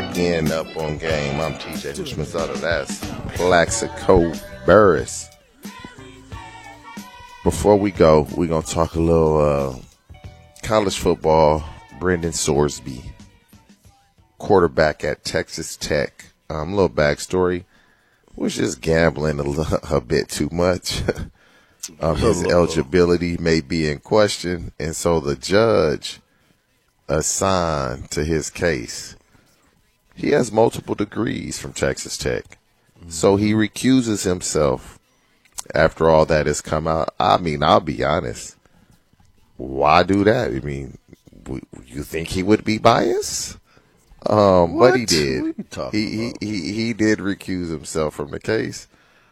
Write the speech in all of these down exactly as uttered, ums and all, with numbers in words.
back in Up on Game. I'm T J Houshmandzadeh. That's Plaxico Burress. Before we go, we're going to talk a little uh, college football. Brendan Sorsby, quarterback at Texas Tech. Um, a little backstory. Was just gambling a, little, a bit too much. um, his eligibility may be in question, and so the judge assigned to his case. He has multiple degrees from Texas Tech, so he recuses himself after all that has come out. I mean, I'll be honest. Why do that? I mean, you think he would be biased? Um, but he did. He, he he he did recuse himself from the case.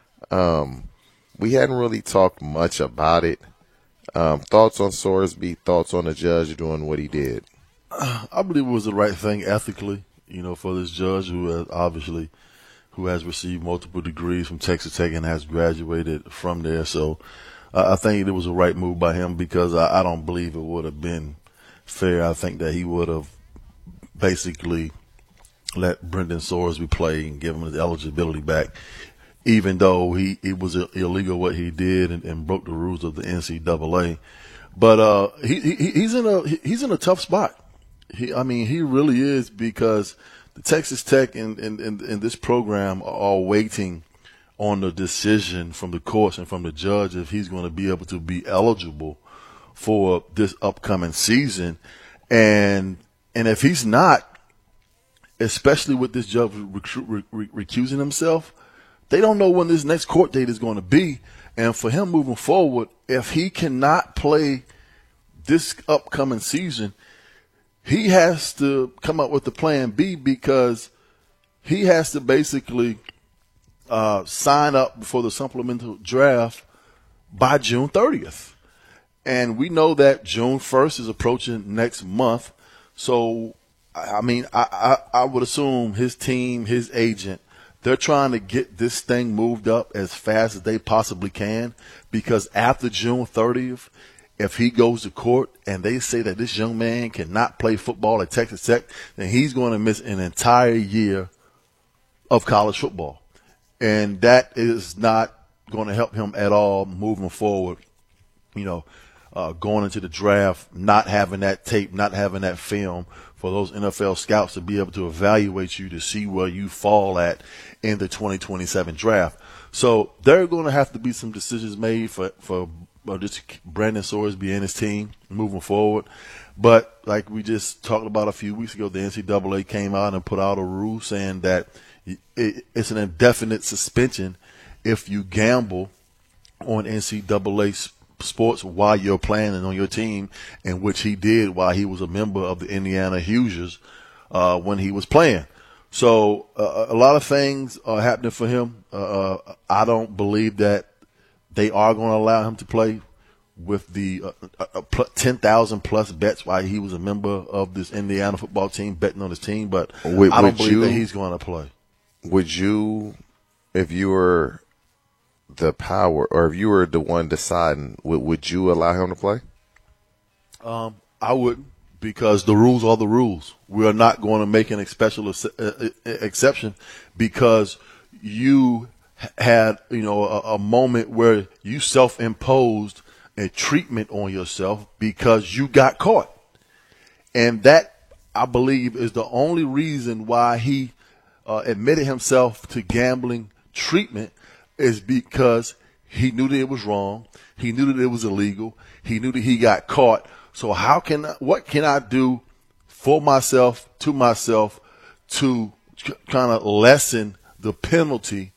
Um, we hadn't really talked much about it. Um, thoughts on Sorsby? Thoughts on the judge doing what he did? I believe it was the right thing ethically, you know, for this judge who has obviously who has received multiple degrees from Texas Tech and has graduated from there. So uh, I think it was a right move by him because I, I don't believe it would have been fair. I think that he would have basically let Brendan Sorsby play and give him his eligibility back, even though he it was illegal what he did and, and broke the rules of the N C double A. But uh, he, he he's in a he's in a tough spot. He, I mean, he really is because the Texas Tech and, and, and, and this program are all waiting on the decision from the courts and from the judge if he's going to be able to be eligible for this upcoming season. And and if he's not, especially with this judge rec- rec- recusing himself, they don't know when this next court date is going to be. And for him moving forward, if he cannot play this upcoming season, he has to come up with a plan B because he has to basically uh, sign up for the supplemental draft by June thirtieth. And we know that June first is approaching next month. So, I mean, I, I, I would assume his team, his agent, they're trying to get this thing moved up as fast as they possibly can because after June thirtieth, if he goes to court and they say that this young man cannot play football at Texas Tech, then he's going to miss an entire year of college football. And that is not going to help him at all moving forward, you know, uh, going into the draft, not having that tape, not having that film for those N F L scouts to be able to evaluate you to see where you fall at in the twenty twenty-seven draft. So there are going to have to be some decisions made for, for uh, just Brendan Sorsby and his team moving forward. But like we just talked about a few weeks ago, the N C double A came out and put out a rule saying that it, it's an indefinite suspension if you gamble on N C double A sports while you're playing and on your team, in which he did while he was a member of the Indiana Hoosiers uh, when he was playing. So uh, a lot of things are happening for him. Uh, I don't believe that they are going to allow him to play with the uh, uh, ten thousand plus bets while he was a member of this Indiana football team, betting on his team. But would, I don't believe you, that he's going to play. Would you, if you were the power, or if you were the one deciding, would, would you allow him to play? Um, I wouldn't, because the rules are the rules. We are not going to make an special ex- exception because you had, you know, a, a moment where you self-imposed a treatment on yourself because you got caught. And that, I believe, is the only reason why he uh, admitted himself to gambling treatment, is because he knew that it was wrong. He knew that it was illegal. He knew that he got caught. So how can, what can I do for myself, to myself, to kind of lessen the penalty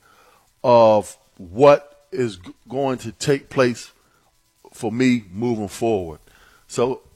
of what is g- going to take place for me moving forward? So